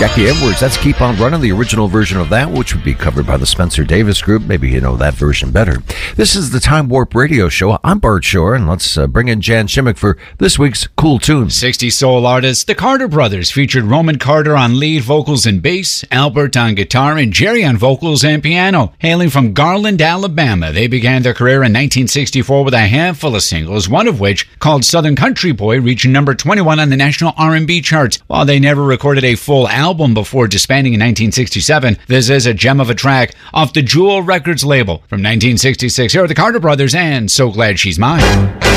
Jackie Edwards, that's Keep On Running, the original version of that, which would be covered by the Spencer Davis Group. Maybe you know that version better. This is the Time Warp Radio Show. I'm Bart Shore, and let's bring in Jan Shimmick for this week's Cool Tunes. 60s soul artists, the Carter Brothers, featured Roman Carter on lead vocals and bass, Albert on guitar, and Jerry on vocals and piano. Hailing from Garland, Alabama, they began their career in 1964 with a handful of singles, one of which, called Southern Country Boy, reached number 21 on the national R&B charts. While they never recorded a full album before disbanding in 1967, this is a gem of a track off the Jewel Records label from 1966. Here are the Carter Brothers and So Glad She's Mine.